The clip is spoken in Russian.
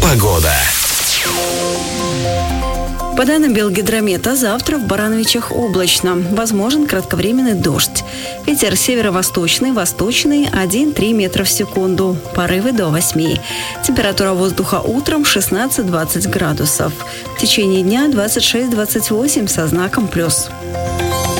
Погода. По данным Белгидромета, завтра в Барановичах облачно. Возможен кратковременный дождь. Ветер северо-восточный, восточный 1-3 метра в секунду. Порывы до 8. Температура воздуха утром 16-20 градусов. В течение дня 26-28 со знаком плюс.